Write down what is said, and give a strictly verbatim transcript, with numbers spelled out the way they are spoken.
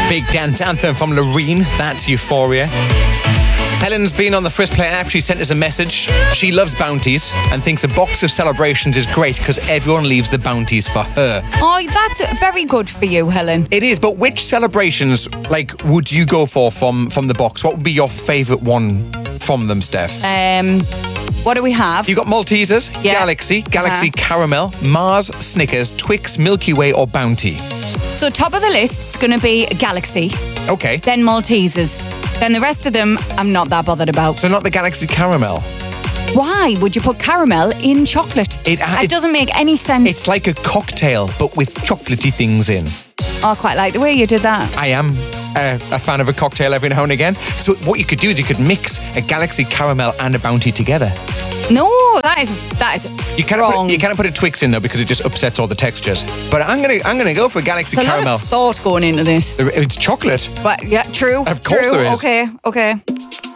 Big dance anthem from Loreen. That's Euphoria. Helen's been on the Frisk Play app. She sent us a message. She loves bounties and thinks a box of celebrations is great because everyone leaves the bounties for her. Oh, that's very good for you, Helen. It is, but which celebrations, like, would you go for from, from the box? What would be your favourite one from them, Steph? Um, what do we have? You got Maltesers, Yeah. Galaxy, Galaxy Uh-huh. Caramel, Mars, Snickers, Twix, Milky Way or Bounty? So top of the list is going to be Galaxy, Okay. then Maltesers. Then the rest of them, I'm not that bothered about. So not the Galaxy Caramel. Why would you put caramel in chocolate? It- That it- doesn't make any sense. It's like a cocktail, but with chocolatey things in. I quite like the way you did that. I am uh, a fan of a cocktail every now and again. So what you could do is you could mix a Galaxy Caramel and a Bounty together. No, that is that is You can't wrong. put, you can't put a Twix in though because it just upsets all the textures. But I'm gonna I'm gonna go for Galaxy There's a Caramel. lot of thought going into this. It's chocolate. But yeah, true. Of course true. there is. Okay, okay.